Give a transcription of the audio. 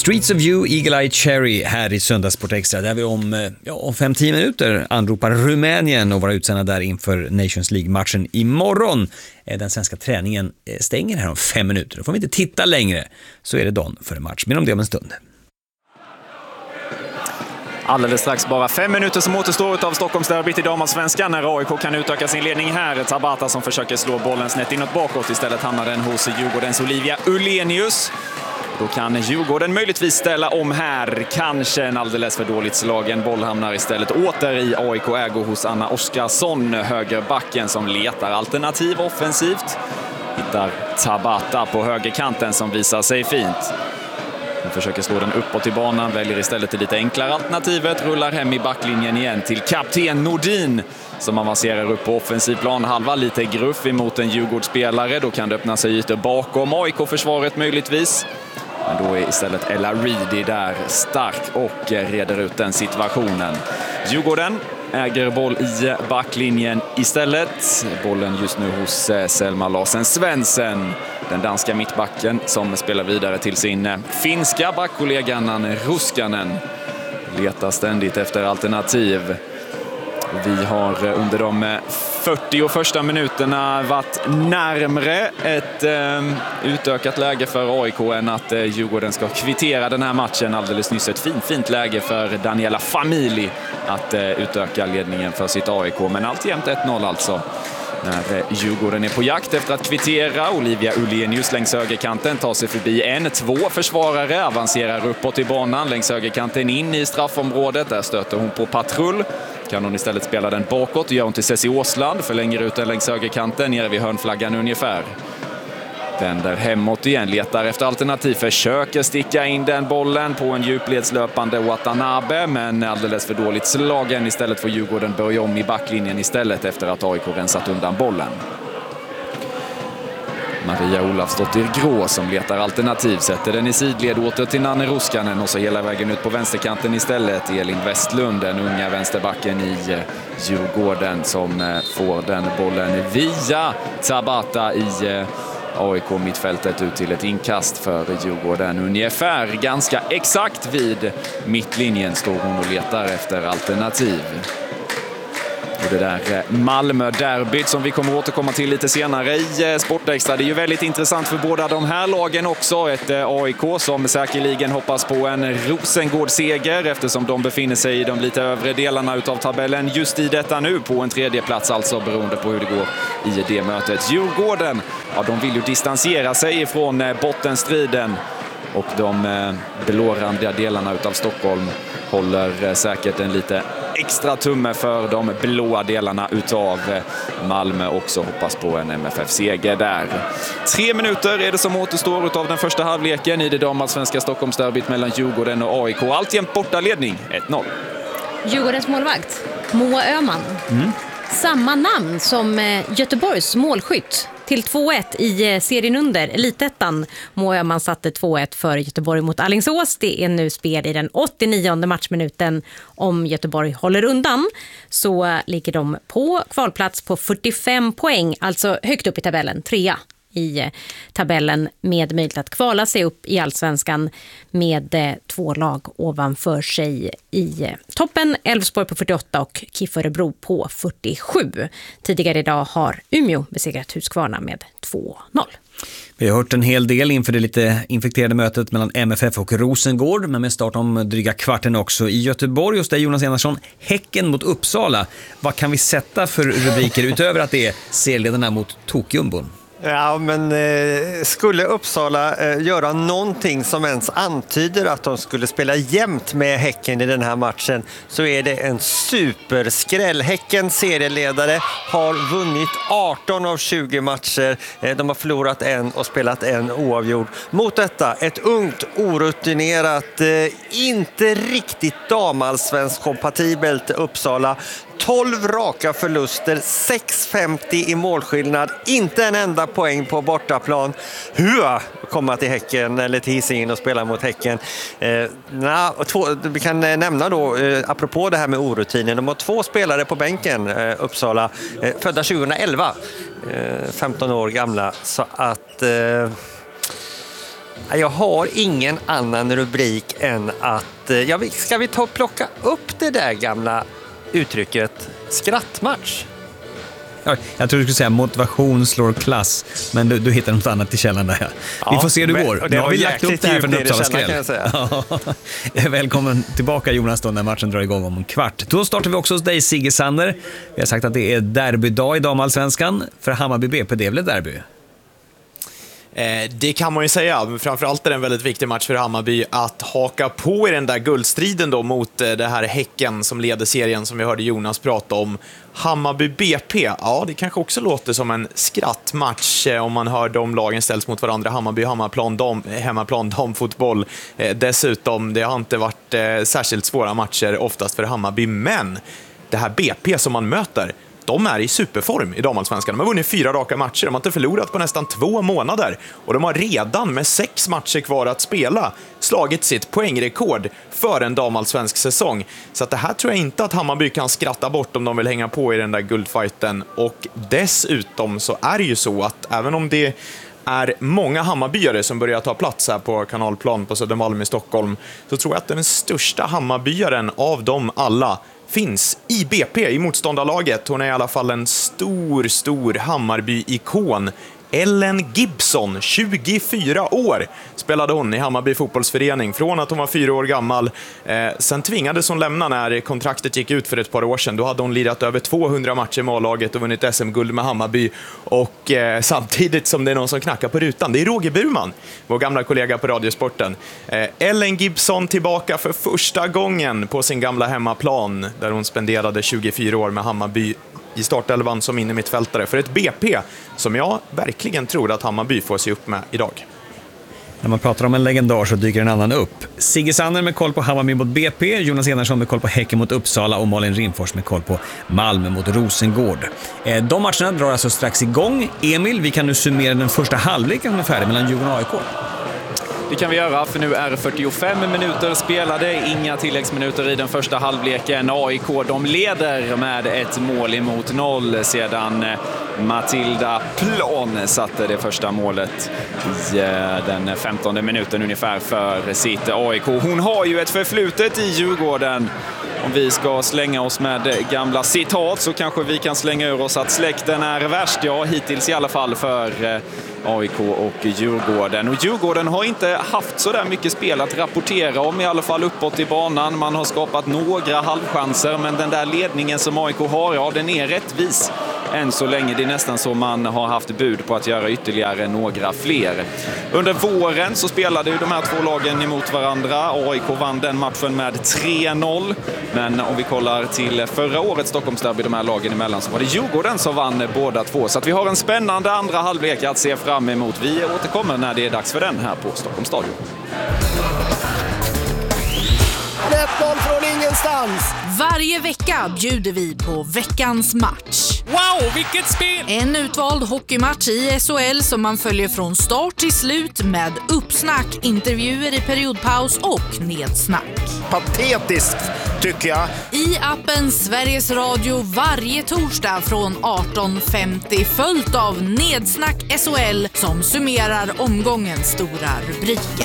Streets of You, Eagle Eye Cherry här i Söndagssport Extra där vi om 5-10 minuter anropar Rumänien och våra utsända där inför Nations League-matchen imorgon. Den svenska träningen stänger här om 5 minuter. Då får vi inte titta längre, så är det dagen för en match. Men om det om en stund. Alldeles strax bara 5 minuter som återstår av Stockholmsderbyt i damallsvenskan när AIK kan utöka sin ledning här. Tabata som försöker slå bollen snett inåt bakåt. Istället hamnar den hos Djurgårdens Olivia Ullenius. Då kan Djurgården möjligtvis ställa om här. Kanske en alldeles för dåligt slagen boll hamnar istället åter i AIK-ägo hos Anna Oskarsson, högerbacken som letar alternativ offensivt. Hittar Tabata på högerkanten som visar sig fint. Hon försöker slå den uppåt i banan, väljer istället det lite enklare alternativet. Rullar hem i backlinjen igen till kapten Nordin som avancerar upp på offensiv plan. Halva lite gruff emot en Djurgårdsspelare. Då kan det öppna sig ytor bakom AIK-försvaret möjligtvis. Men då är istället Ella Reedy där stark och reder ut den situationen. Djurgården äger boll i backlinjen istället. Bollen just nu hos Selma Larsen Svensson, den danska mittbacken som spelar vidare till sin finska backkollega Nanne Ruskanen. Letar ständigt efter alternativ. Vi har under de 41 minuterna varit närmre ett utökat läge för AIK än att Djurgården ska kvittera den här matchen. Alldeles nyss ett fint läge för Daniela Famili att utöka ledningen för sitt AIK. Men alltjämt 1-0 alltså. När Djurgården är på jakt efter att kvittera. Olivia Ullenius längs högerkanten tar sig förbi 2 försvarare. Avancerar uppåt i banan längs högerkanten in i straffområdet. Där stöter hon på patrull. Kan hon istället spela den bakåt och gör hon till Ceci Åsland. Förlänger ut den längs högerkanten nere vid hörnflaggan ungefär. Vänder hemåt igen, letar efter alternativ. Försöker sticka in den bollen på en djupledslöpande Watanabe. Men alldeles för dåligt slagen. Istället får Djurgården börja om i backlinjen istället efter att AIK rensat undan bollen. Maria Olafsdottir Grå som letar alternativ. Sätter den i sidled åter till Nanne Ruskanen och så hela vägen ut på vänsterkanten istället. Elin Westlund, den unga vänsterbacken i Djurgården som får den bollen via Tabata i AIK-mittfältet ut till ett inkast för Djurgården. Ungefär ganska exakt vid mittlinjen står hon och letar efter alternativ. Och det där Malmö-derbyt som vi kommer återkomma till lite senare i Sportextra. Det är ju väldigt intressant för båda de här lagen också. Ett AIK som säkerligen hoppas på en Rosengård-seger eftersom de befinner sig i de lite övre delarna av tabellen just i detta nu på en 3:e plats alltså beroende på hur det går i det mötet. Djurgården, ja, de vill ju distansera sig ifrån bottenstriden och de blårandiga delarna av Stockholm håller säkert en lite extra tumme för de blåa delarna utav Malmö också. Hoppas på en MFF-seger där. 3 minuter är det som återstår utav den första halvleken i det damallsvenska Stockholmsderbyt mellan Djurgården och AIK. Alltjämt bortaledning 1-0. Djurgårdens målvakt Moa Öhman. Samma namn som Göteborgs målskytt till 2-1 i serien under Elitettan. Moa Öhman satte 2-1 för Göteborg mot Alingsås. Det är nu spel i den 89:e matchminuten. Om Göteborg håller undan så ligger de på kvalplats på 45 poäng, alltså högt upp i tabellen, 3 i tabellen med möjlighet att kvala sig upp i Allsvenskan med 2 lag ovanför sig i toppen. Elfsborg på 48 och KIF Örebro på 47. Tidigare idag har Umeå besegrat Huskvarna med 2-0. Vi har hört en hel del inför det lite infekterade mötet mellan MFF och Rosengård, men med start om dryga kvarten också i Göteborg. Hos dig Jonas Enarsson, Häcken mot Uppsala. Vad kan vi sätta för rubriker utöver att det är serieledarna mot Tokjumbon? Ja, men skulle Uppsala göra någonting som ens antyder att de skulle spela jämnt med Häcken i den här matchen så är det en superskräll. Häcken, serieledare, har vunnit 18 av 20 matcher. De har förlorat 1 och spelat 1 oavgjord. Mot detta, ett ungt, orutinerat, inte riktigt damallsvensk kompatibelt Uppsala. 12 raka förluster, 6,50 i målskillnad, inte en enda poäng på bortaplan. Hur komma till Häcken eller till Hisingen och spela mot Häcken? Vi kan nämna då, apropå det här med orutinen, de har 2 spelare på bänken, Uppsala, födda 2011, 15 år gamla, så att Jag har ingen annan rubrik än att... ska vi plocka upp det där gamla uttrycket skrattmatch? Ja, jag tror du skulle säga motivation slår klass, men du hittar något annat i källan där. Vi får se hur det går. Nu har vi lagt upp det här för en Uppsala-skräll. Välkommen tillbaka Jonas då när matchen drar igång om en kvart. Då startar vi också hos dig Sigge Sander. Vi har sagt att det är derbydag i damallsvenskan för Hammarby BP. Det är väl ett derby? Det kan man ju säga, men framförallt är det en väldigt viktig match för Hammarby att haka på i den där guldstriden då mot det här Häcken som leder serien som vi hörde Jonas prata om. Hammarby BP, ja det kanske också låter som en skrattmatch om man hör de lagen ställs mot varandra. Hammarby, hemmaplan, damfotboll. Dessutom, det har inte varit särskilt svåra matcher oftast för Hammarby, men det här BP som man möter, de är i superform i damallsvenskan. De har vunnit 4 raka matcher. De har inte förlorat på nästan 2 månader. Och de har redan med 6 matcher kvar att spela slagit sitt poängrekord för en damallsvensk säsong. Så att det här tror jag inte att Hammarby kan skratta bort om de vill hänga på i den där guldfighten. Och dessutom så är det ju så att även om det är många Hammarbyare som börjar ta plats här på Kanalplan på Södermalm i Stockholm, så tror jag att den största Hammarbyaren av dem alla finns i BP, i motståndarlaget. Hon är i alla fall en stor Hammarby-ikon. Ellen Gibson, 24 år, spelade hon i Hammarby fotbollsförening från att hon var 4 år gammal. Sen tvingades hon lämna när kontraktet gick ut för ett par år sedan. Då hade hon lirat över 200 matcher med A-laget och vunnit SM-guld med Hammarby. Och samtidigt som det är någon som knackar på rutan, det är Roger Burman, vår gamla kollega på Radiosporten. Ellen Gibson tillbaka för första gången på sin gamla hemmaplan, där hon spenderade 24 år med Hammarby i startelvan som innermittfältare för ett BP som jag verkligen tror att Hammarby får se upp med idag. När man pratar om en legendar så dyker en annan upp. Sigge Sander med koll på Hammarby mot BP, Jonas Enarsson med koll på Häcken mot Uppsala och Malin Rimfors med koll på Malmö mot Rosengård. De matcherna drar alltså strax igång. Emil, vi kan nu summera den första halvleken som är färdig mellan Djurgården och AIK. Det kan vi göra, för nu är 45 minuter spelade, inga tilläggsminuter i den första halvleken. AIK, de leder med ett mål emot 0 sedan Matilda Plan satte det första målet i den 15:e minuten ungefär för sitt AIK. Hon har ju ett förflutet i Djurgården. Om vi ska slänga oss med gamla citat så kanske vi kan slänga ur oss att släkten är värst. Ja, hittills i alla fall för AIK och Djurgården. Och Djurgården har inte haft så där mycket spel att rapportera om, i alla fall uppåt i banan. Man har skapat några halvchanser, men den där ledningen som AIK har, ja, den är rättvis än så länge. Det är nästan så man har haft bud på att göra ytterligare några fler. Under våren så spelade ju de här två lagen emot varandra. AIK vann den matchen med 3-0. Men om vi kollar till förra årets Stockholmsderby, de här lagen emellan, så var det Djurgården som vann båda två. Så att vi har en spännande andra halvlek att se fram emot. Vi återkommer när det är dags för den här på Stockholms stadion. 1-0 från ingenstans. Varje vecka bjuder vi på veckans match. Wow, vilket spel! En utvald hockeymatch i SHL som man följer från start till slut med uppsnack, intervjuer i periodpaus och nedsnack. Patetiskt, tycker jag. I appen Sveriges Radio varje torsdag från 18.50 följt av Nedsnack SHL som summerar omgångens stora rubriker.